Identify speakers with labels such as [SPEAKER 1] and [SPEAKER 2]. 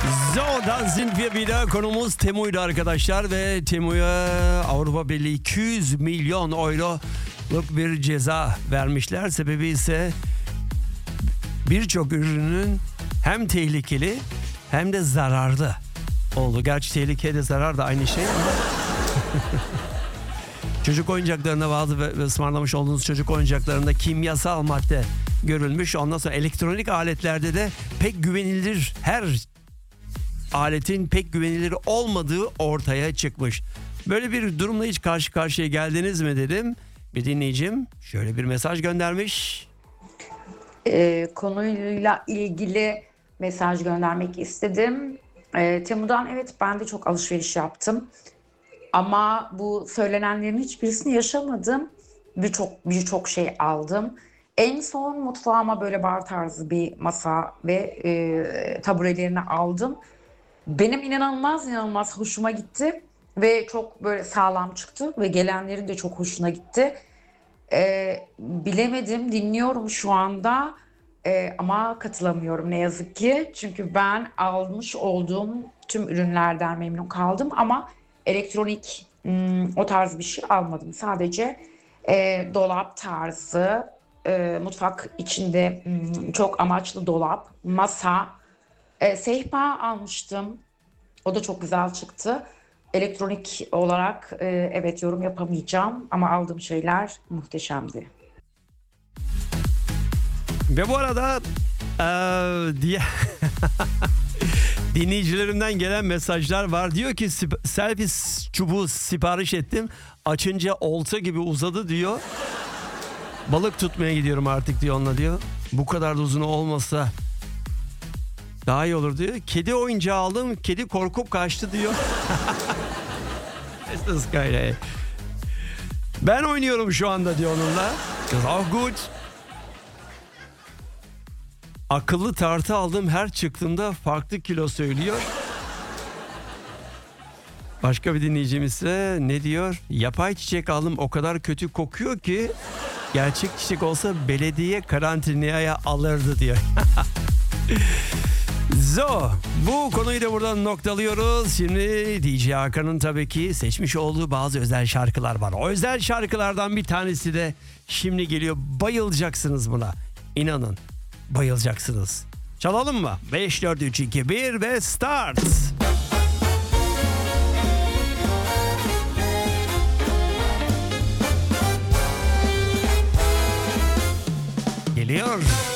[SPEAKER 1] So, da sind wir wieder. Konumuz Temu'ydu arkadaşlar ve Temu'ya Avrupa Birliği 200 milyon euroluk bir ceza vermişler. Sebebi ise birçok ürünün hem tehlikeli hem de zararlı oldu. Gerçi tehlike de zarar da aynı şey ama çocuk oyuncaklarında bazı ve ısmarlamış olduğunuz çocuk oyuncaklarında kimyasal madde görülmüş. Ondan sonra elektronik aletlerde de pek güvenilir, her aletin pek güvenilir olmadığı ortaya çıkmış. Böyle bir durumla hiç karşı karşıya geldiniz mi dedim. Bir dinleyicim şöyle bir mesaj göndermiş.
[SPEAKER 2] Konuyla ilgili mesaj göndermek istedim. Temu'dan evet ben de çok alışveriş yaptım. Ama bu söylenenlerin hiçbirisini yaşamadım. Birçok şey aldım. En son mutfağıma böyle bar tarzı bir masa ve taburelerini aldım. Benim inanılmaz hoşuma gitti ve çok böyle sağlam çıktı ve gelenlerin de çok hoşuna gitti. Bilemedim, dinliyorum şu anda ama katılamıyorum ne yazık ki. Çünkü ben almış olduğum tüm ürünlerden memnun kaldım ama elektronik o tarz bir şey almadım. Sadece dolap tarzı, mutfak içinde çok amaçlı dolap, masa, sehpa almıştım. O da çok güzel çıktı. Elektronik olarak evet yorum yapamayacağım ama aldığım şeyler muhteşemdi.
[SPEAKER 1] Ve bu arada diye dinleyicilerimden gelen mesajlar var. Diyor ki selfie çubuğu sipariş ettim. Açınca olta gibi uzadı diyor. Balık tutmaya gidiyorum artık diyor onunla diyor. Bu kadar da uzun olmasa daha iyi olur diyor. Kedi oyuncağı aldım. Kedi korkup kaçtı diyor. Ben oynuyorum şu anda diyor onunla. Oh good. Akıllı tartı aldım. Her çıktığımda farklı kilo söylüyor. Başka bir dinleyicimiz ise ne diyor? Yapay çiçek aldım. O kadar kötü kokuyor ki gerçek çiçek olsa belediye karantinaya alırdı diyor. So, bu konuyu da buradan noktalıyoruz. Şimdi DJ Hakan'ın tabii ki seçmiş olduğu bazı özel şarkılar var. O özel şarkılardan bir tanesi de şimdi geliyor. Bayılacaksınız buna. İnanın, bayılacaksınız. Çalalım mı? 5, 4, 3, 2, 1 ve start. Geliyor.